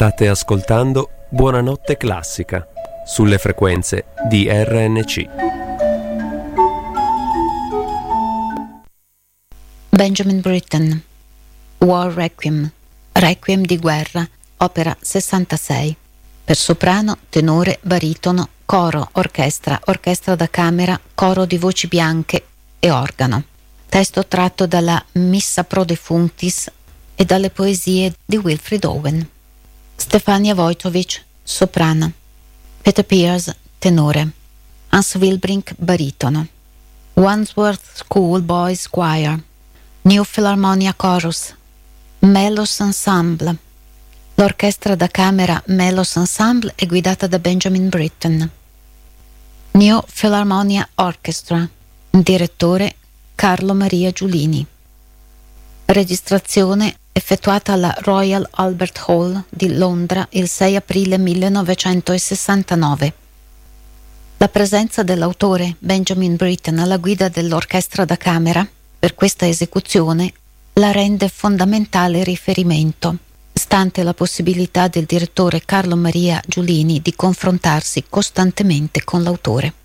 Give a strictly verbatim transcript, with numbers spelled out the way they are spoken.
State ascoltando Buonanotte Classica sulle frequenze di R N C. Benjamin Britten, War Requiem, Requiem di guerra, opera sessantasei, per soprano, tenore, baritono, coro, orchestra, orchestra da camera, coro di voci bianche e organo. Testo tratto dalla Missa pro defunctis e dalle poesie di Wilfrid Owen. Stefania Wojtowicz, soprano. Peter Pears, tenore. Hans Wilbrink, baritono. Wandsworth School Boys Choir, New Philharmonia Chorus, Melos Ensemble. L'orchestra da camera Melos Ensemble è guidata da Benjamin Britten. New Philharmonia Orchestra, direttore Carlo Maria Giulini. Registrazione effettuata alla Royal Albert Hall di Londra il sei aprile millenovecentosessantanove. La presenza dell'autore Benjamin Britten alla guida dell'orchestra da camera per questa esecuzione la rende fondamentale riferimento, stante la possibilità del direttore Carlo Maria Giulini di confrontarsi costantemente con l'autore.